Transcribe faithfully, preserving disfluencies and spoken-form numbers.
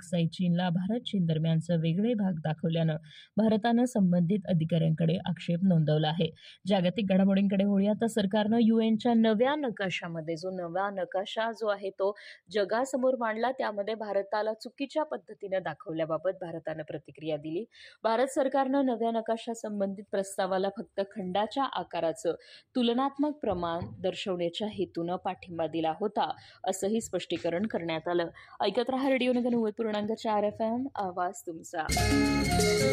Excise चीनला भारत चीन दरम्यानचे वेगळे भाग दाखवल्यानं भारतानं संबंधित अधिकाऱ्यांकडे आक्षेप नोंदवला आहे. जागतिक घडामोडींकडे वळूया तर सरकारनं यूएनच्या नव्या नकाशामध्ये जो नवा नकाशा जो आहे तो जगासमोर मांडला, त्यामध्ये भारताला चुकीच्या पद्धतीनं दाखवल्याबाबत भारतानं प्रतिक्रिया दिली. भारत सरकारनं नव्या नकाशा संबंधित प्रस्तावाला फक्त खंडाच्या आकाराचं तुलनात्मक प्रमाण दर्शवण्याच्या हेतूनं पाठिंबा दिला होता, असंही स्पष्टीकरण करण्यात आलं. ऐकत रहा रेडिओ नगर नव्वद पूर्णांक चार एफ एम, आवाज तुमचा.